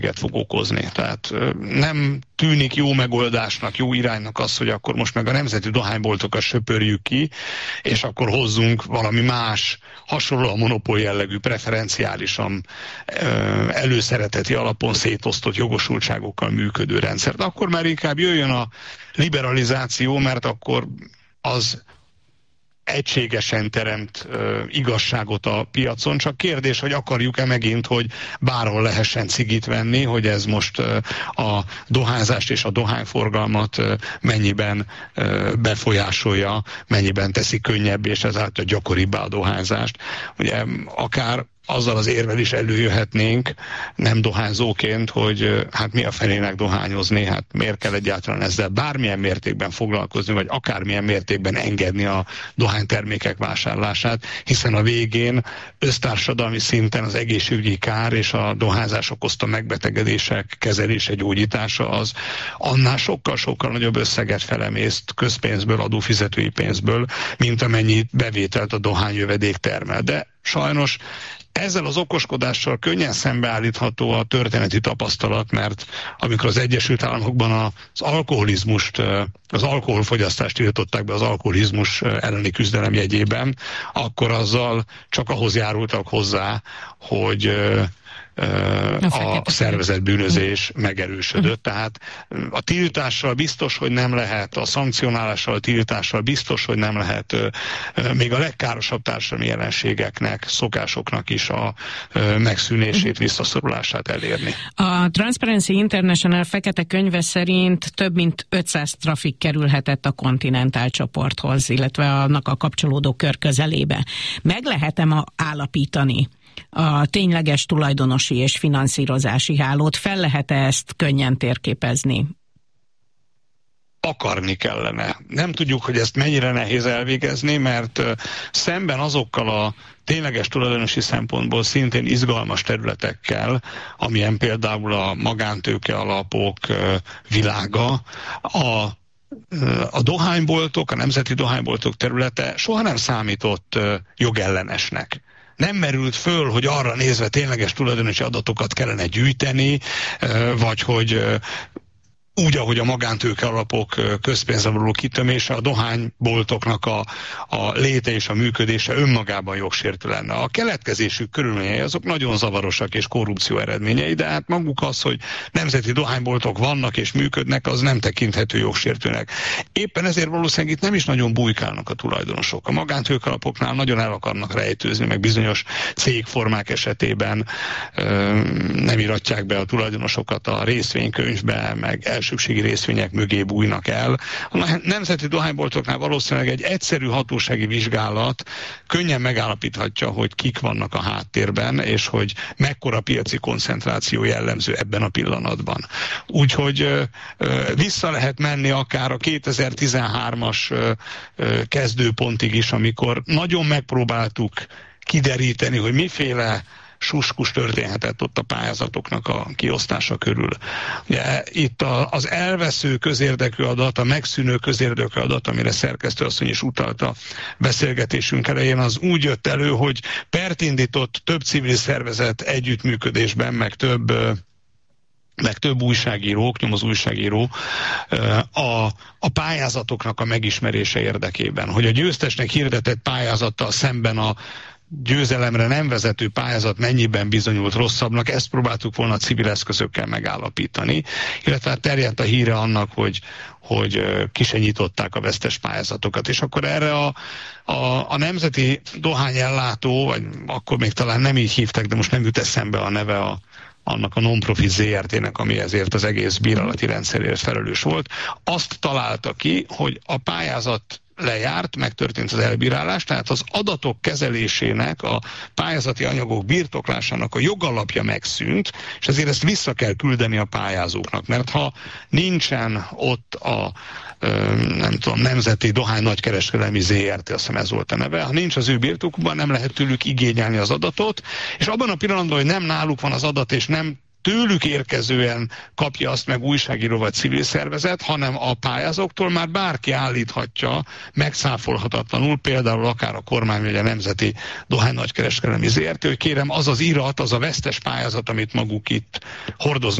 fog okozni. Tehát nem tűnik jó megoldásnak, jó iránynak az, hogy akkor most meg a nemzeti dohányboltokat söpörjük ki, és akkor hozzunk valami más, hasonló a monopól jellegű, preferenciálisan előszereteti alapon szétosztott jogosultságokkal működő rendszert. Akkor már inkább jöjjön a liberalizáció, mert akkor az egységesen teremt igazságot a piacon, csak kérdés, hogy akarjuk-e megint, hogy bárhol lehessen cigit venni, hogy ez most a dohányzást és a dohányforgalmat mennyiben befolyásolja, mennyiben teszi könnyebb és ezáltal gyakoribbá a dohányzást. Ugye akár azzal az érvel is előjöhetnénk, nem dohányzóként, hogy hát mi a fenének dohányozni, hát miért kell egyáltalán ezzel bármilyen mértékben foglalkozni, vagy akármilyen mértékben engedni a dohánytermékek vásárlását, hiszen a végén össztársadalmi szinten az egészségügyi kár és a dohányzás okozta megbetegedések kezelése, gyógyítása az annál sokkal-sokkal nagyobb összeget felemészt közpénzből, adófizetői pénzből, mint amennyi bevételt a dohányjövedék termel. De sajnos ezzel az okoskodással könnyen szembeállítható a történeti tapasztalat, mert amikor az Egyesült Államokban az alkoholizmust, az alkoholfogyasztást tiltották be az alkoholizmus elleni küzdelem jegyében, akkor azzal csak ahhoz járultak hozzá, hogy a szervezett bűnözés megerősödött. Tehát a tiltással biztos, hogy nem lehet, a szankcionálással, a tiltással biztos, hogy nem lehet még a legkárosabb társadalmi jelenségeknek, szokásoknak is a megszűnését, visszaszorulását elérni. A Transparency International fekete könyve szerint több mint 500 trafik kerülhetett a Continental csoporthoz, illetve annak a kapcsolódó kör közelébe. Meg lehet-e állapítani a tényleges tulajdonosi és finanszírozási hálót? Fel lehet-e ezt könnyen térképezni? Akarni kellene. Nem tudjuk, hogy ezt mennyire nehéz elvégezni, mert szemben azokkal a tényleges tulajdonosi szempontból szintén izgalmas területekkel, amilyen például a magántőke alapok világa, a dohányboltok, a nemzeti dohányboltok területe soha nem számított jogellenesnek. Nem merült föl, hogy arra nézve tényleges tulajdonosi adatokat kellene gyűjteni, vagy hogy úgy, ahogy a magántőke alapok közpénzre való kitömése, a dohányboltoknak a léte és a működése önmagában jogsértő lenne. A keletkezésük körülményei azok nagyon zavarosak és korrupció eredményei, de hát maguk az, hogy nemzeti dohányboltok vannak és működnek, az nem tekinthető jogsértőnek. Éppen ezért valószínűleg itt nem is nagyon bujkálnak a tulajdonosok. A magántőke alapoknál nagyon el akarnak rejtőzni, meg bizonyos cégformák esetében nem iratják be a tulajdonosokat a részvénykönyvbe, meg elsőségi részvények mögé bújnak el. A nemzeti dohányboltoknál valószínűleg egy egyszerű hatósági vizsgálat könnyen megállapíthatja, hogy kik vannak a háttérben, és hogy mekkora piaci koncentráció jellemző ebben a pillanatban. Úgyhogy vissza lehet menni akár a 2013-as kezdőpontig is, amikor nagyon megpróbáltuk kideríteni, hogy miféle suskus történhetett ott a pályázatoknak a kiosztása körül. Ugye, itt az elvesző közérdekű adat, a megszűnő közérdekű adat, amire szerkesztő asszony is utalt a beszélgetésünk elején, az úgy jött elő, hogy pert indított több civil szervezet együttműködésben, meg több újságírók, nyomozó újságíró a pályázatoknak a megismerése érdekében, hogy a győztesnek hirdetett pályázattal szemben a győzelemre nem vezető pályázat mennyiben bizonyult rosszabbnak, ezt próbáltuk volna civil eszközökkel megállapítani, illetve terjedt a híre annak, hogy ki se nyitották a vesztes pályázatokat, és akkor erre a nemzeti dohányellátó, vagy akkor még talán nem így hívták, de most nem jut eszembe a neve annak a non-profit ZRT-nek, ami ezért az egész bírálati rendszerért felelős volt, azt találta ki, hogy a pályázat lejárt, megtörtént az elbírálás, tehát az adatok kezelésének, a pályázati anyagok birtoklásának a jogalapja megszűnt, és ezért ezt vissza kell küldeni a pályázóknak, mert ha nincsen ott a Nemzeti Dohány Nagykereskedelmi ZRT, azt hiszem ez volt a neve, ha nincs az ő birtokukban, nem lehet tőlük igényelni az adatot, és abban a pillanatban, hogy nem náluk van az adat, és nem tőlük érkezően kapja azt meg újságíró vagy civil szervezet, hanem a pályázóktól már bárki állíthatja megszáfolhatatlanul, például akár a kormány vagy a Nemzeti Dohány Nagykereskedelmi Zrt., hogy kérem, az az irat, az a vesztes pályázat, amit maguk itt hordoznak